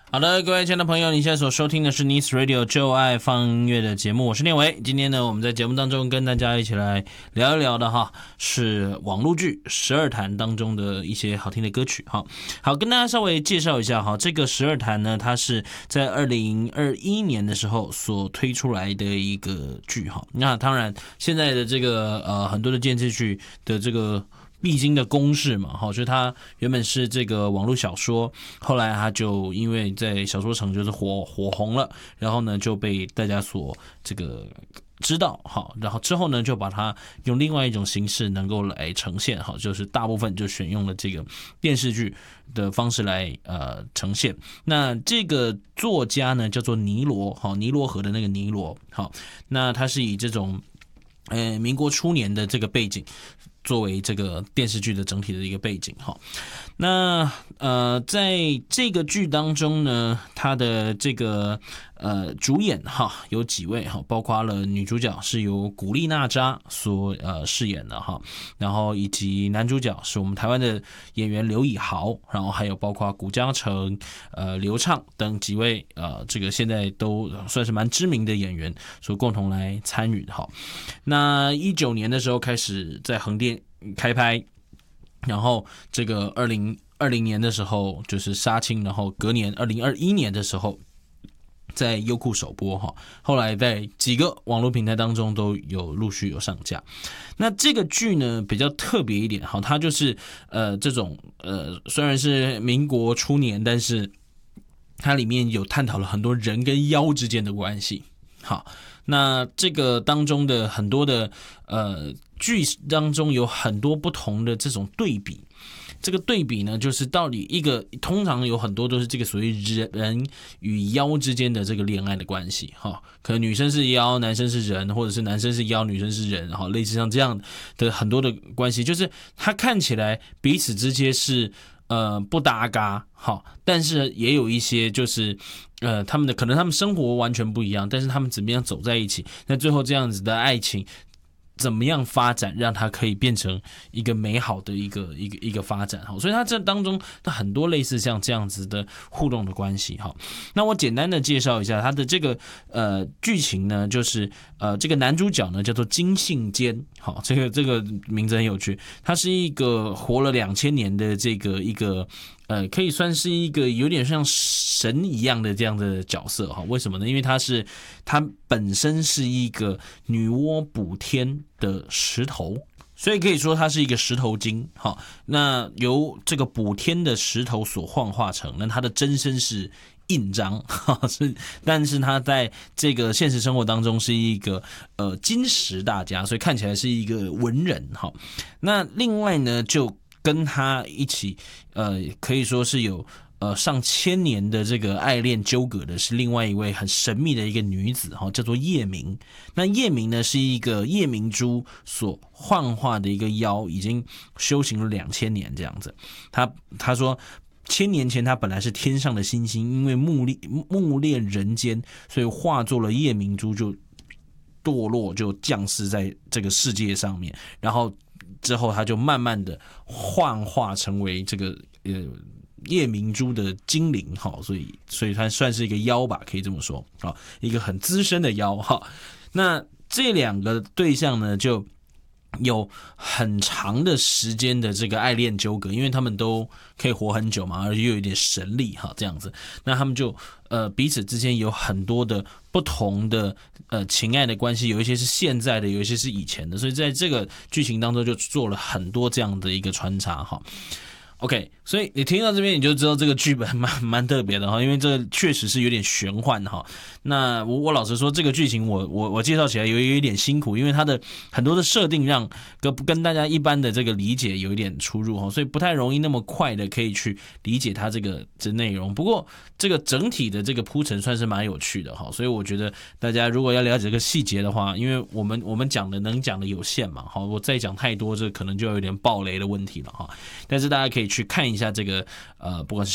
好的，各位亲爱的朋友，你现在所收听的是 Nice Radio 就爱放音乐的节目，我是念维。今天呢，我们在节目当中跟大家一起来聊一聊的哈，是网络剧《十二弹》当中的一些好听的歌曲哈。好，跟大家稍微介绍一下哈，这个《十二弹》呢，它是在2021年的时候所推出来的一个剧哈。那当然，现在的这个很多的电视剧的这个必经的公式嘛，就是它原本是这个网络小说，后来它就因为在小说城就是火红了，然后呢就被大家所这个知道，好，然后之后呢就把它用另外一种形式能够来呈现，好，就是大部分就选用了这个电视剧的方式来呈现。那这个作家呢叫做尼罗，好，尼罗河的那个尼罗，好，那他是以这种民国初年的这个背景作为这个电视剧的整体的一个背景哈。那在这个剧当中呢，他的这个主演哈有几位哈，包括了女主角是由古力娜扎所饰演的哈，然后以及男主角是我们台湾的演员刘以豪，然后还有包括古嘉诚、刘畅等几位这个现在都算是蛮知名的演员所共同来参与的哈。那19年的时候开始在横店开拍，然后这个2020年的时候就是杀青，然后隔年2021年的时候在优酷首播哈，后来在几个网络平台当中都有陆续有上架。那这个剧呢比较特别一点哈，它就是这种虽然是民国初年，但是它里面有探讨了很多人跟妖之间的关系。好，那这个当中的很多的剧当中有很多不同的这种对比，这个对比呢，就是到底通常有很多都是这个所谓人与妖之间的这个恋爱的关系哈，可能女生是妖，男生是人，或者是男生是妖，女生是人哈，类似像这样的很多的关系，就是它看起来彼此之间是不搭嘎好，但是也有一些就是他们生活完全不一样，但是他们怎么样走在一起，那最后这样子的爱情怎么样发展，让它可以变成一个美好的一个发展，所以它这当中很多类似像这样子的互动的关系。那我简单的介绍一下它的这个剧情呢，就是这个男主角呢叫做金信坚，好，这个名字很有趣，他是一个活了2000年的这个一个可以算是一个有点像神一样的这样的角色哈。为什么呢？因为他本身是一个女娲补天的石头，所以可以说他是一个石头精。好，那由这个补天的石头所幻化成，那他的真身是印章，但是他在这个现实生活当中是一个金石大家，所以看起来是一个文人哈。那另外呢，就跟他一起可以说是有上千年的这个爱恋纠葛的是另外一位很神秘的一个女子哈，叫做叶明。那叶明呢是一个夜明珠所幻化的一个妖，已经修行了2000年这样子。他说1000年前他本来是天上的星星，因为目恋人间，所以化作了夜明珠，就堕落，就降世在这个世界上面，然后之后他就慢慢的幻化成为这个夜明珠的精灵，所以他算是一个妖吧，可以这么说，一个很资深的妖。那这两个对象呢，就有很长的时间的这个爱恋纠葛，因为他们都可以活很久嘛，而且又有一点神力这样子，那他们就彼此之间有很多的不同的情爱的关系，有一些是现在的，有一些是以前的，所以在这个剧情当中就做了很多这样的一个穿插哈。OK， 所以你听到这边你就知道这个剧本蛮特别的哈，因为这确实是有点玄幻哈。那我老实说，这个剧情我介绍起来有一点辛苦，因为它的很多的设定让跟大家一般的这个理解有一点出入哈，所以不太容易那么快的可以去理解它这内容。不过这个整体的这个铺陈算是蛮有趣的哈，所以我觉得大家如果要了解这个细节的话，因为我们能讲的有限嘛，我再讲太多，这可能就有点爆雷的问题了哈。但是大家可以去看一下这个不管是